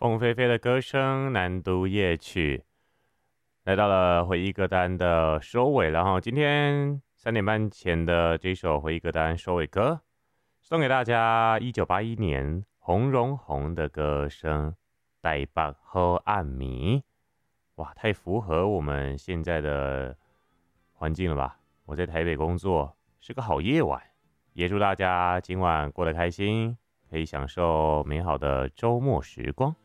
凤飞飞的歌声南都夜曲，来到了回忆歌单的收尾了哈。今天3点半前的这首回忆歌单收尾歌，送给大家1981年洪荣宏的歌声《台北好暗暝》。哇，太符合我们现在的环境了吧？我在台北工作，是个好夜晚，也祝大家今晚过得开心，可以享受美好的周末时光。